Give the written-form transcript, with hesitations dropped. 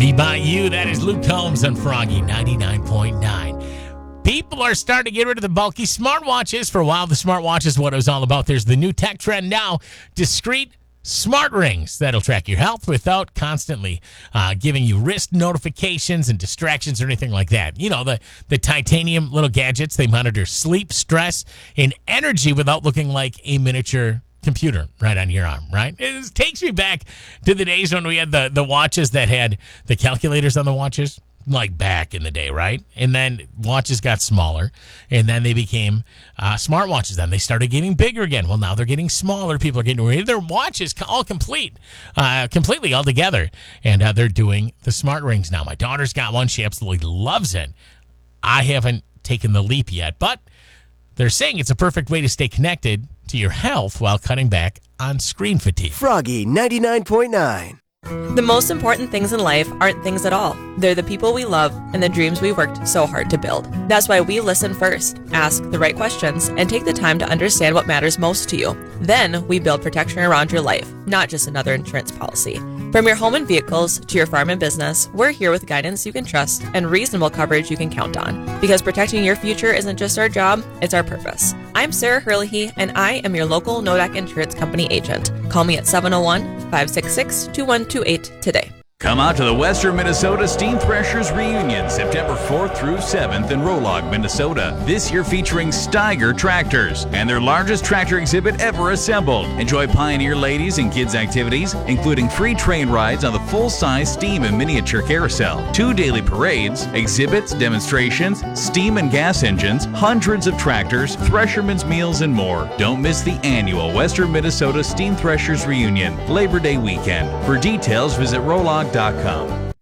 Be By You. That is Luke Combs on Froggy 99.9. People are starting to get rid of the bulky smartwatches. For a while, the smartwatch is what it was all about. There's the new tech trend now, discrete smart rings that'll track your health without constantly giving you wrist notifications and distractions or anything like that. You know, the titanium little gadgets, they monitor sleep, stress, and energy without looking like a miniature computer right on your arm, right? It takes me back to the days when we had the watches that had the calculators on the watches, like back in the day, right? And then watches got smaller, and then they became smartwatches. Then they started getting bigger again. Well, now they're getting smaller. People are getting rid of their watches all completely all together, and they're doing the smart rings now. My daughter's got one. She absolutely loves it. I haven't taken the leap yet, but they're saying it's a perfect way to stay connected to your health while cutting back on screen fatigue. Froggy 99.9. The most important things in life aren't things at all. They're the people we love and the dreams we worked so hard to build. That's why we listen first, ask the right questions, and take the time to understand what matters most to you. Then we build protection around your life, not just another insurance policy. From your home and vehicles to your farm and business, we're here with guidance you can trust and reasonable coverage you can count on. Because protecting your future isn't just our job, it's our purpose. I'm Sarah Herlihy, and I am your local Nodak Insurance Company agent. Call me at 701-566-2128 today. Come out to the Western Minnesota Steam Threshers Reunion, September 4th through 7th in Rolog, Minnesota. This year featuring Steiger tractors and their largest tractor exhibit ever assembled. Enjoy Pioneer ladies and kids activities, including free train rides on the full-size steam and miniature carousel, 2 daily parades, exhibits, demonstrations, steam and gas engines, hundreds of tractors, threshermen's meals, and more. Don't miss the annual Western Minnesota Steam Threshers Reunion, Labor Day weekend. For details, visit Rolog.com.